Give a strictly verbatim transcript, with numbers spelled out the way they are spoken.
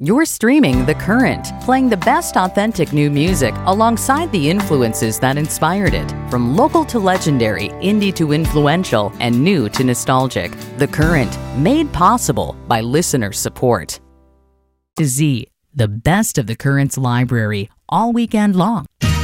You're streaming The Current, playing the best authentic new music alongside the influences that inspired it. From local to legendary, indie to influential, and new to nostalgic. The Current, made possible by listener support. To Z, the best of The Current's library, all weekend long.